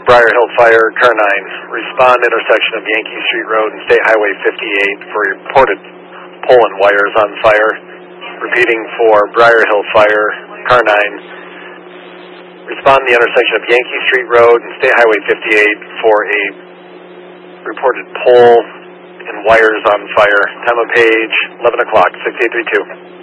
Briar Hill Fire, Car 9. Respond intersection of Yankee Street Road and State Highway 58 for reported pole and wires on fire. Repeating for Briar Hill Fire, Car 9. Respond the intersection of Yankee Street Road and State Highway 58 for a reported pole and wires on fire. Time of page 11 o'clock, 6832.